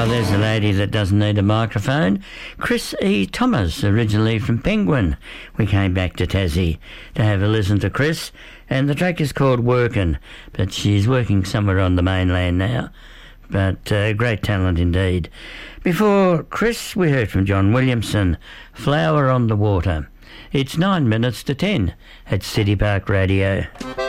Oh, there's a lady that doesn't need a microphone. Chris E. Thomas, originally from Penguin. We came back to Tassie to have a listen to Chris, and the track is called Workin', but she's working somewhere on the mainland now. But great talent indeed. Before Chris, we heard from John Williamson, Flower on the Water. It's 9 minutes to 10 at City Park Radio.